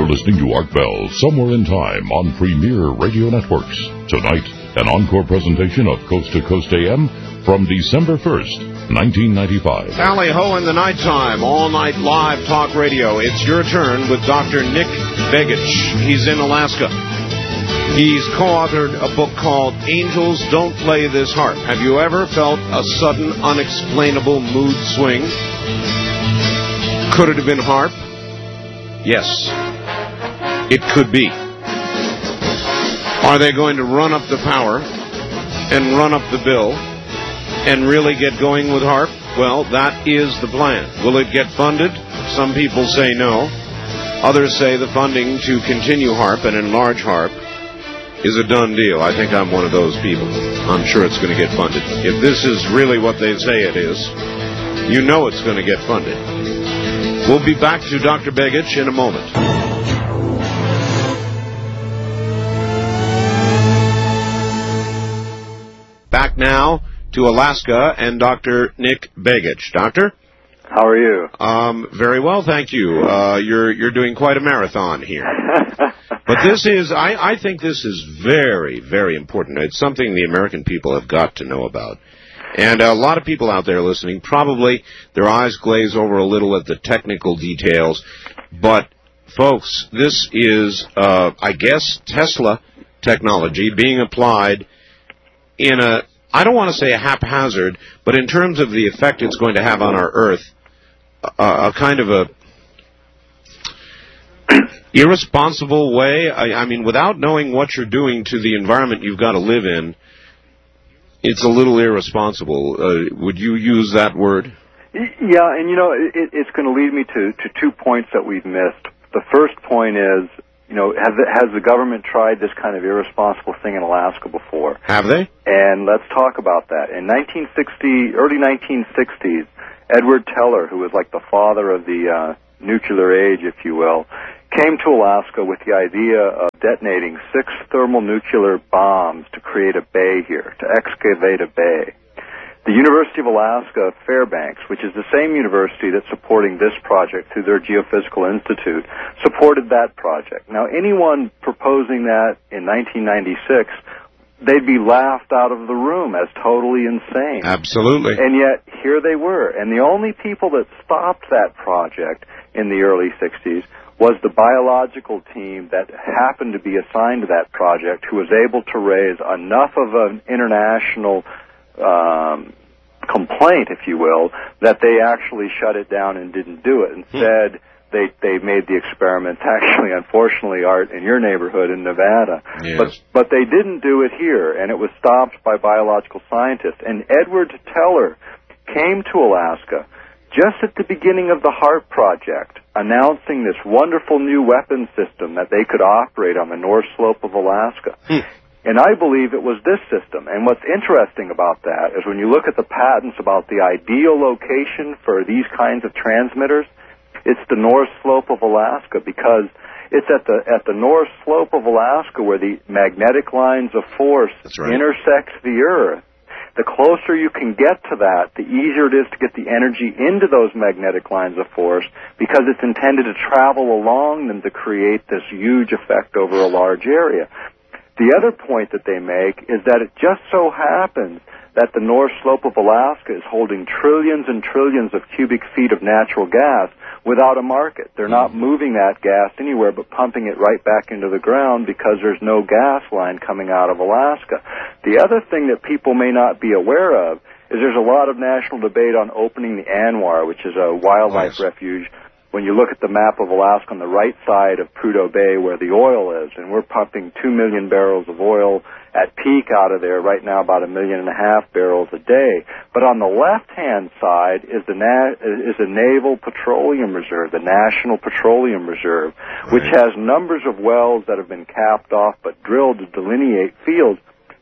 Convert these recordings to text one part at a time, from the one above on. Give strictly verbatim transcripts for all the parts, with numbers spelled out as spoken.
listening to Art Bell, Somewhere in Time on Premier Radio Networks. Tonight, an encore presentation of Coast to Coast A M from December first, nineteen ninety-five. Tally ho in the nighttime, all night live talk radio. It's your turn with Doctor Nick Begich. He's in Alaska. He's co-authored a book called Angels Don't Play This Harp. Have you ever felt a sudden, unexplainable mood swing? Could it have been harp? Yes, it could be. Are they going to run up the power and run up the bill and really get going with harp? Well, that is the plan. Will it get funded? Some people say no. Others say the funding to continue harp and enlarge harp is a done deal. I think I'm one of those people. I'm sure it's going to get funded. If this is really what they say it is, you know it's going to get funded. We'll be back to Doctor Begich in a moment. Back now to Alaska and Doctor Nick Begich. Doctor? How are you? Um, very well, thank you. Uh, you're you're doing quite a marathon here. But this is, I, I think this is very, very important. It's something the American people have got to know about. And a lot of people out there listening, probably their eyes glaze over a little at the technical details. But, folks, this is, uh, I guess, Tesla technology being applied in a, I don't want to say a haphazard, but in terms of the effect it's going to have on our Earth, a, a kind of a irresponsible way. I, I mean, without knowing what you're doing to the environment you've got to live in, it's a little irresponsible. Uh, would you use that word? Yeah, and you know, it, it's going to lead me to, to two points that we've missed. The first point is, you know, has the, has the government tried this kind of irresponsible thing in Alaska before? Have they? And let's talk about that. In nineteen sixty, early nineteen sixties, Edward Teller, who was like the father of the uh, nuclear age, if you will, came to Alaska with the idea of detonating six thermonuclear bombs to create a bay here, to excavate a bay. The University of Alaska Fairbanks, which is the same university that's supporting this project through their Geophysical Institute, supported that project. Now, anyone proposing that in nineteen ninety-six, they'd be laughed out of the room as totally insane. Absolutely. And yet, here they were. And the only people that stopped that project in the early sixties was the biological team that happened to be assigned to that project, who was able to raise enough of an international um, complaint, if you will, that they actually shut it down and didn't do it. Instead, they they made the experiments, actually, unfortunately, Art, in your neighborhood in Nevada. Yes. But, but they didn't do it here, and it was stopped by biological scientists. And Edward Teller came to Alaska just at the beginning of the HARP project, announcing this wonderful new weapon system that they could operate on the North Slope of Alaska. Hmm. And I believe it was this system. And what's interesting about that is when you look at the patents about the ideal location for these kinds of transmitters, it's the North Slope of Alaska, because it's at the at the North Slope of Alaska where the magnetic lines of force right. intersect the Earth. The closer you can get to that, the easier it is to get the energy into those magnetic lines of force, because it's intended to travel along them to create this huge effect over a large area. The other point that they make is that it just so happens that the North Slope of Alaska is holding trillions and trillions of cubic feet of natural gas without a market. They're not moving that gas anywhere but pumping it right back into the ground because there's no gas line coming out of Alaska. The other thing that people may not be aware of is there's a lot of national debate on opening the ANWR, which is a wildlife Nice. refuge. When you look at the map of Alaska on the right side of Prudhoe Bay where the oil is, and we're pumping two million barrels of oil at peak out of there right now, about a million and a half barrels a day. But on the left-hand side is the na- is the Naval Petroleum Reserve, the National Petroleum Reserve, right. which has numbers of wells that have been capped off but drilled to delineate fields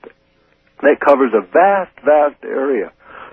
that covers a vast, vast area.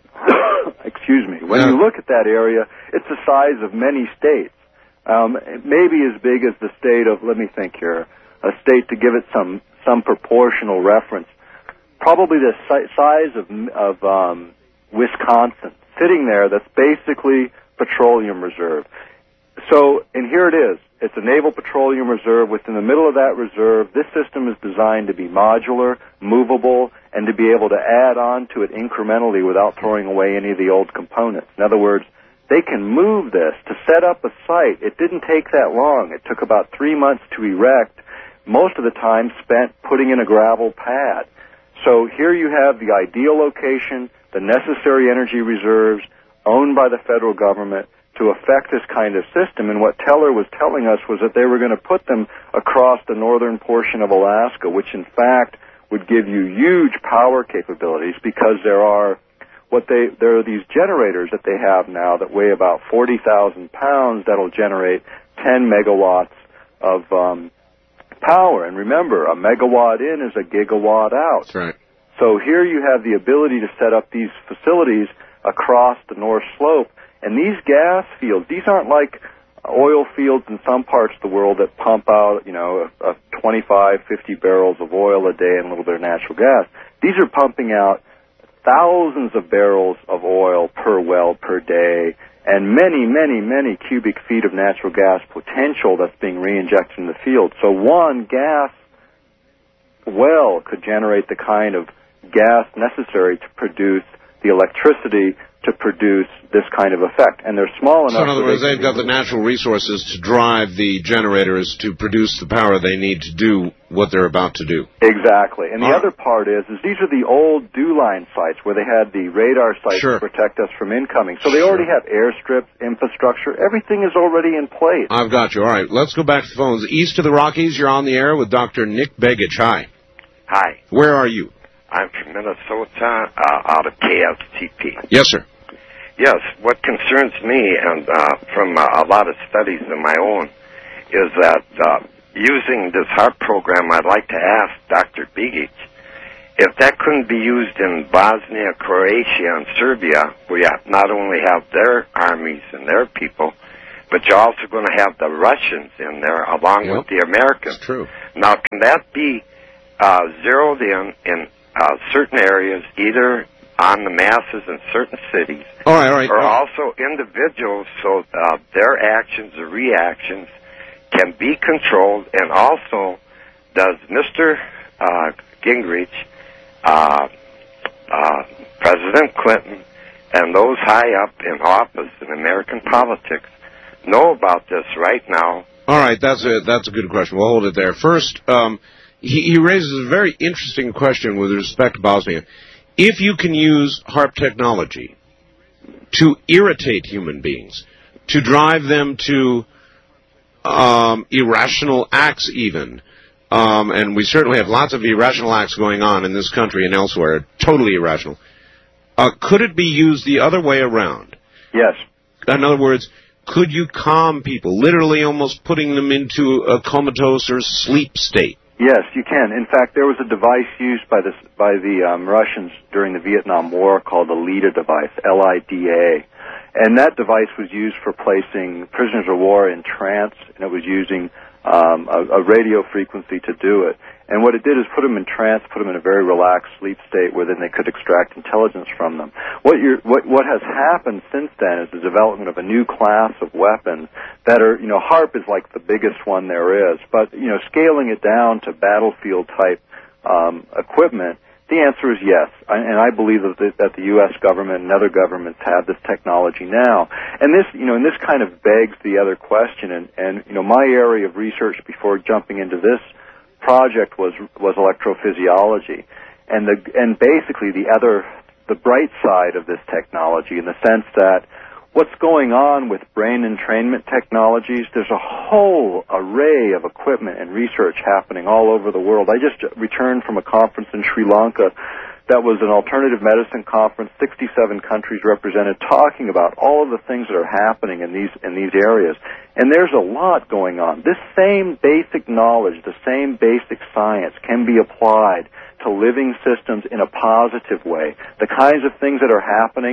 Excuse me. When yeah. you look at that area, it's the size of many states. Um, maybe as big as the state of, let me think here, a state to give it some, some proportional reference. Probably the si- size of, of um, Wisconsin, sitting there, that's basically petroleum reserve. So, and here here it is. It's a Naval Petroleum Reserve. Within the middle of that reserve, this system is designed to be modular, movable, and to be able to add on to it incrementally without throwing away any of the old components. In other words, they can move this to set up a site. It didn't take that long. It took about three months to erect, most of the time spent putting in a gravel pad. So here you have the ideal location, the necessary energy reserves owned by the federal government to affect this kind of system. And what Teller was telling us was that they were going to put them across the northern portion of Alaska, which in fact would give you huge power capabilities, because there are what they there are these generators that they have now that weigh about forty thousand pounds that'll generate ten megawatts of um, power. And remember, a megawatt in is a gigawatt out. That's right. So here you have the ability to set up these facilities across the North Slope. And these gas fields, these aren't like oil fields in some parts of the world that pump out, you know, a, a twenty-five, fifty barrels of oil a day and a little bit of natural gas. These are pumping out thousands of barrels of oil per well per day, and many, many, many cubic feet of natural gas potential that's being re-injected in the field. So one gas well could generate the kind of gas necessary to produce the electricity to produce this kind of effect. And they're small enough... So in other words, they've got the natural resources to drive the generators to produce the power they need to do what they're about to do. Exactly. And the All other part is, is these are the old dew line sites where they had the radar sites Sure. to protect us from incoming. So they already have airstrips, infrastructure. Everything is already in place. I've got you. All right, let's go back to the phones. East of the Rockies, you're on the air with Doctor Nick Begich. Hi. Hi. Where are you? I'm from Minnesota, uh, out of K S T P. Yes, sir. Yes, what concerns me, and uh, from uh, a lot of studies of my own, is that uh, using this HARP program, I'd like to ask Doctor Begich if that couldn't be used in Bosnia, Croatia, and Serbia, where you not only have their armies and their people, but you're also going to have the Russians in there along Yep. with the Americans. That's true. Now, can that be uh, zeroed in in uh, certain areas, either on the masses in certain cities, All right, all right. or also individuals, so uh, their actions or reactions can be controlled? And also, does Mister Uh, Gingrich, uh, uh, President Clinton, and those high up in office in American politics know about this right now? All right, that's a that's a good question. We'll hold it there. First, um, he, he raises a very interesting question with respect to Bosnia. If you can use HARP technology to irritate human beings, to drive them to um, irrational acts even, um, and we certainly have lots of irrational acts going on in this country and elsewhere, totally irrational, uh, could it be used the other way around? Yes. In other words, could you calm people, literally almost putting them into a comatose or sleep state? Yes, you can. In fact, there was a device used by the by the um, Russians during the Vietnam War called the LIDA device, L I D A, and that device was used for placing prisoners of war in trance, and it was using um, a, a radio frequency to do it. And what it did is put them in trance, put them in a very relaxed sleep state where then they could extract intelligence from them. What, you're, what, what has happened since then is the development of a new class of weapons that are, you know, HARP is like the biggest one there is, but, you know, scaling it down to battlefield-type um, equipment, the answer is yes. I, and I believe that the, that the U S government and other governments have this technology now. And this, you know, and this kind of begs the other question, and, and you know, my area of research before jumping into this project was was electrophysiology, and the and basically the other the bright side of this technology in the sense that what's going on with brain entrainment technologies, there's a whole array of equipment and research happening all over the world. I just returned from a conference in Sri Lanka that was an alternative medicine conference, sixty-seven countries represented, talking about all of the things that are happening in these in these areas. And there's a lot going on. This same basic knowledge, the same basic science can be applied to living systems in a positive way. The kinds of things that are happening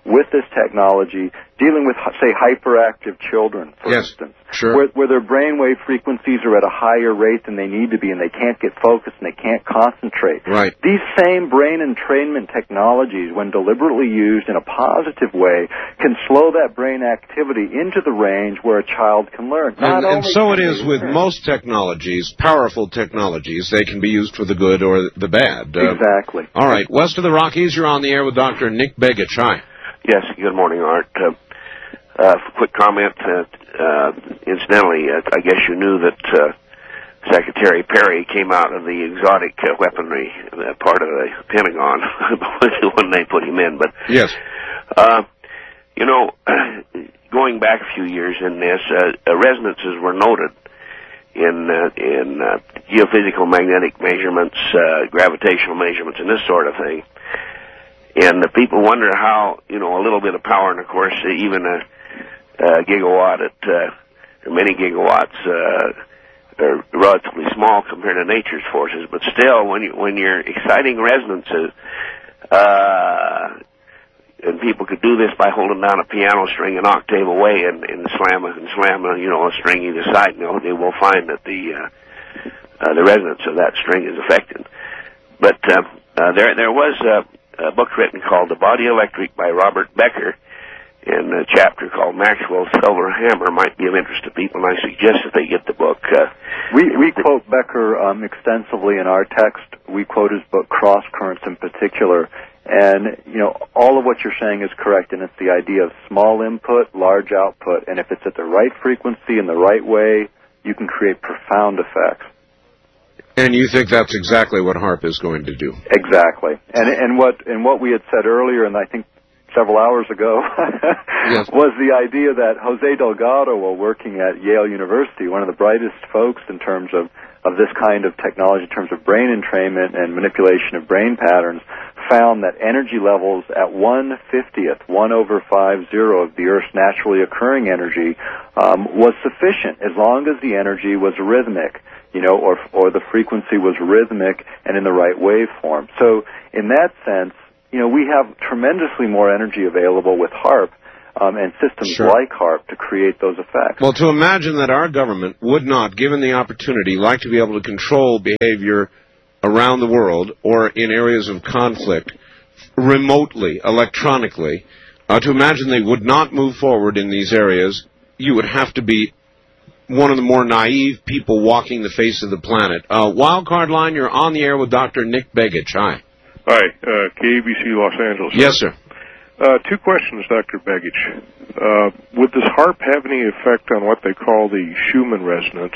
with this technology, dealing with, say, hyperactive children, for yes. instance, sure. where, where their brainwave frequencies are at a higher rate than they need to be, and they can't get focused and they can't concentrate. Right. These same brain entrainment technologies, when deliberately used in a positive way, can slow that brain activity into the range where a child can learn. And, and so it is with most technologies, powerful technologies. They can be used for the good or the bad. Uh, exactly. All right. West of the Rockies, you're on the air with Doctor Nick Begich. Hi. Yes, good morning, Art. Uh, uh, quick comment. Uh, uh, incidentally, uh, I guess you knew that uh, Secretary Perry came out of the exotic uh, weaponry uh, part of the Pentagon when they put him in. But yes, uh, you know, going back a few years in this, uh, resonances were noted in uh, in uh, geophysical magnetic measurements, uh, gravitational measurements, and this sort of thing. And the people wonder how, you know, a little bit of power, and of course, even a, a gigawatt at, uh, or many gigawatts, uh, are relatively small compared to nature's forces. But still, when you, when you're exciting resonances, uh, and people could do this by holding down a piano string an octave away and, and slam a, and slam a, you know, a string either side, you know, they will find that the, uh, uh, the resonance of that string is affected. But, uh, uh, there, there was, uh, a book written called The Body Electric by Robert Becker, and a chapter called Maxwell's Silver Hammer might be of interest to people, and I suggest that they get the book. Uh, we we quote Becker um, extensively in our text. We quote his book Cross Currents in particular, and you know all of what you're saying is correct, and it's the idea of small input, large output, and if it's at the right frequency in the right way, you can create profound effects. And you think that's exactly what HAARP is going to do? Exactly. And and what and what we had said earlier, and I think several hours ago, yes. was the idea that Jose Delgado, while working at Yale University, one of the brightest folks in terms of, of this kind of technology, in terms of brain entrainment and manipulation of brain patterns, found that energy levels at one fiftieth, one over five zero of the Earth's naturally occurring energy um, was sufficient as long as the energy was rhythmic. You know, or or the frequency was rhythmic and in the right waveform. So in that sense, you know, we have tremendously more energy available with HAARP um, and systems sure. like HAARP to create those effects. Well, to imagine that our government would not, given the opportunity, like to be able to control behavior around the world or in areas of conflict remotely, electronically, uh, to imagine they would not move forward in these areas, you would have to be one of the more naive people walking the face of the planet. Uh, Wildcard Line, you're on the air with Doctor Nick Begich. Hi. Hi, uh, K A B C Los Angeles. Yes, sir. Uh, two questions, Doctor Begich. Uh, would this HAARP have any effect on what they call the Schumann resonance?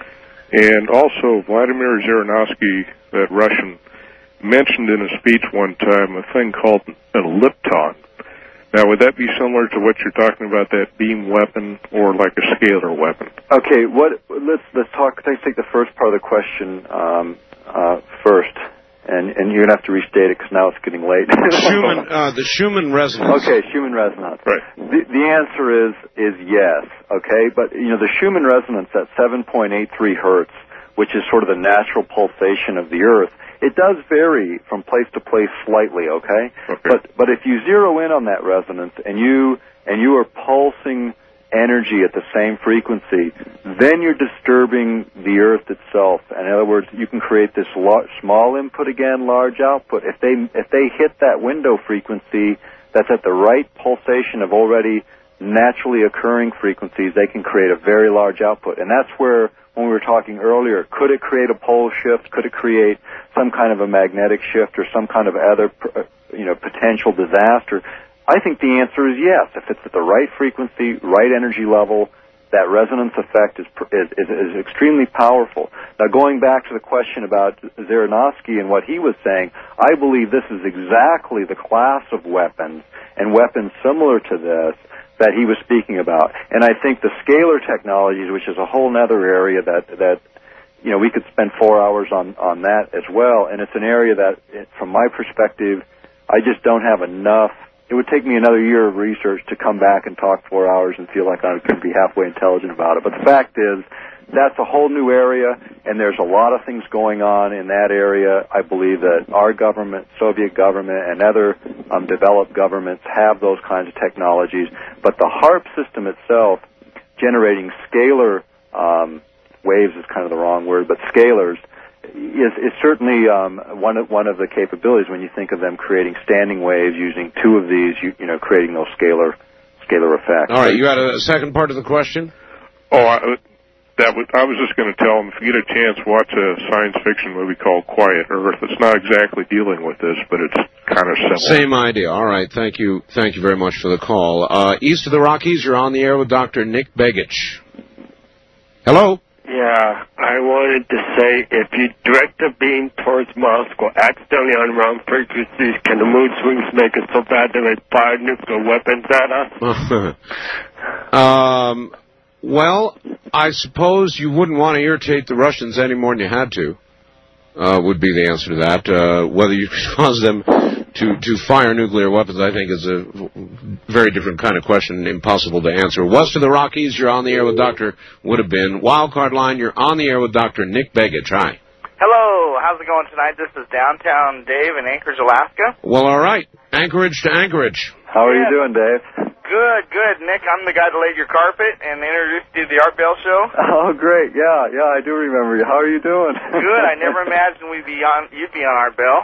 And also, Vladimir Zhirinovsky, that Russian, mentioned in a speech one time a thing called a lepton. Now, would that be similar to what you're talking about, that beam weapon, or like a scalar weapon? Okay, what? Let's let's talk. Let's take the first part of the question um, uh, first, and and you're gonna have to restate it because now it's getting late. Schumann, uh, the Schumann resonance. Okay, Schumann resonance. Right. The, the answer is is yes. Okay, but you know the Schumann resonance at seven point eight three hertz, which is sort of the natural pulsation of the Earth. It does vary from place to place slightly, okay? okay? But but if you zero in on that resonance and you and you are pulsing energy at the same frequency, then you're disturbing the Earth itself. In other words, you can create this large, small input again, large output. If they if they hit that window frequency that's at the right pulsation of already naturally occurring frequencies, they can create a very large output. And that's where, when we were talking earlier, could it create a pole shift? Could it create some kind of a magnetic shift or some kind of other, you know, potential disaster? I think the answer is yes. If it's at the right frequency, right energy level, that resonance effect is is, is, is extremely powerful. Now, going back to the question about Zhirinovsky and what he was saying, I believe this is exactly the class of weapons and weapons similar to this that he was speaking about. And I think the scalar technologies, which is a whole other area that, that you know, we could spend four hours on, on that as well. And it's an area that, from my perspective, I just don't have enough. It would take me another year of research to come back and talk four hours and feel like I could be halfway intelligent about it. But the fact is, that's a whole new area, and there's a lot of things going on in that area. I believe that our government, Soviet government, and other Um, developed governments have those kinds of technologies, but the HAARP system itself, generating scalar um, waves is kind of the wrong word, but scalars, is, is certainly um, one of one of the capabilities when you think of them creating standing waves using two of these, you, you know, creating those scalar scalar effects. All right, you had a second part of the question? Oh, I, that was, I was just going to tell them, if you get a chance, watch a science fiction movie called Quiet Earth. It's not exactly dealing with this, but it's kind of similar. Same idea. All right, thank you. Thank you very much for the call. Uh, east of the Rockies, you're on the air with Doctor Nick Begich. Hello? Yeah, I wanted to say, if you direct a beam towards Moscow accidentally on wrong frequencies, can the mood swings make it so bad that they fire nuclear weapons at us? um... Well, I suppose you wouldn't want to irritate the Russians any more than you had to, uh, would be the answer to that. Uh, whether you could cause them to, to fire nuclear weapons, I think, is a very different kind of question, impossible to answer. West of the Rockies, you're on the air with Doctor Would Have Been. Wildcard line, you're on the air with Doctor Nick Begich. Hi. Hello, how's it going tonight? This is Downtown Dave in Anchorage, Alaska. Well, all right. Anchorage to Anchorage. How are yeah. you doing, Dave? Good, good. Nick, I'm the guy that laid your carpet and introduced you to the Art Bell Show. Oh, great. Yeah, yeah, I do remember you. How are you doing? Good. I never imagined we'd be on, you'd be on Art Bell.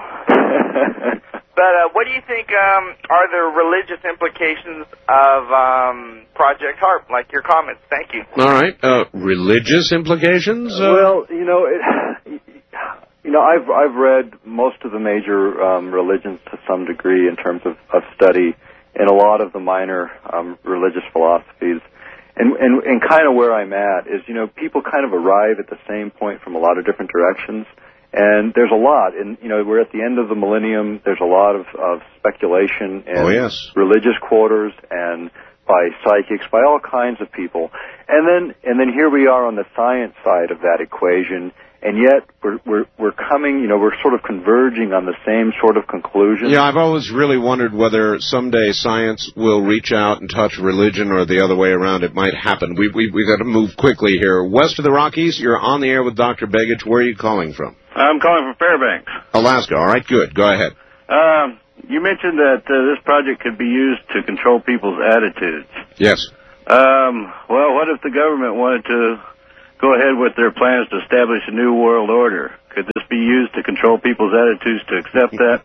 But uh, what do you think um, are the religious implications of um, Project HAARP, like your comments? Thank you. All right. Uh, religious implications? Uh... Well, you know, it, you know, I've I've read most of the major um, religions to some degree in terms of, of study, and a lot of the minor um, religious philosophies. And, and, and kind of where I'm at is, you know, people kind of arrive at the same point from a lot of different directions. And there's a lot. And, you know, we're at the end of the millennium. There's a lot of, of speculation and oh, yes. religious quarters and by psychics, by all kinds of people. And then, and then here we are on the science side of that equation. And yet, we're, we're, we're coming, you know, we're sort of converging on the same sort of conclusion. Yeah, I've always really wondered whether someday science will reach out and touch religion or the other way around. It might happen. We, we, we've got to move quickly here. West of the Rockies, you're on the air with Doctor Begich. Where are you calling from? I'm calling from Fairbanks. Alaska. All right, good. Go ahead. Um, you mentioned that uh, this project could be used to control people's attitudes. Yes. Um, well, what if the government wanted to go ahead with their plans to establish a new world order? Could this be used to control people's attitudes to accept that?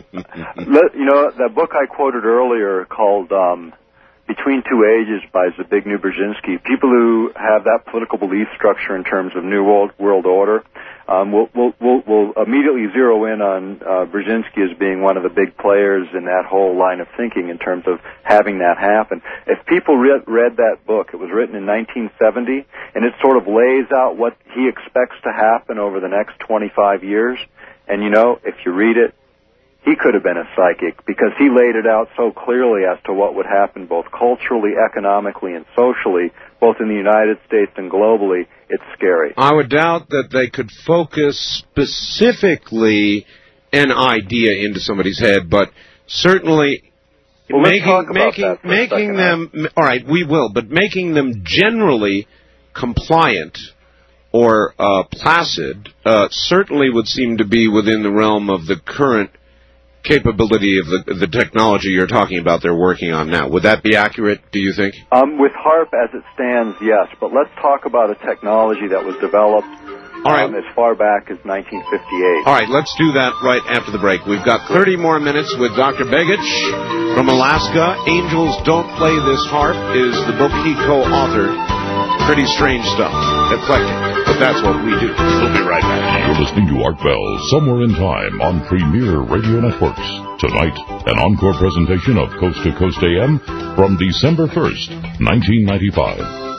You know, that book I quoted earlier called um, Between Two Ages by Zbigniew Brzezinski, people who have that political belief structure in terms of new world, world order, um, will will will will immediately zero in on uh, Brzezinski as being one of the big players in that whole line of thinking in terms of having that happen. If people re- read that book, it was written in nineteen seventy, and it sort of lays out what he expects to happen over the next twenty-five years. And, you know, if you read it, he could have been a psychic because he laid it out so clearly as to what would happen both culturally, economically, and socially, both in the United States and globally. It's scary. I would doubt that they could focus specifically an idea into somebody's head, but certainly well, making making making them second. All right, we will, but making them generally compliant or uh, placid uh, certainly would seem to be within the realm of the current capability of the, the technology you're talking about they're working on now. Would that be accurate, do you think? Um, with HAARP as it stands, yes. But let's talk about a technology that was developed All right. um, as far back as nineteen fifty-eight. All right, let's do that right after the break. We've got thirty more minutes with Doctor Begich from Alaska. Angels Don't Play This HAARP is the book he co-authored. Pretty strange stuff. Eclectic. But that's what we do. We'll be right back. You're listening to Art Bell, Somewhere in Time on Premier Radio Networks. Tonight, an encore presentation of Coast to Coast A M from December first, nineteen ninety-five.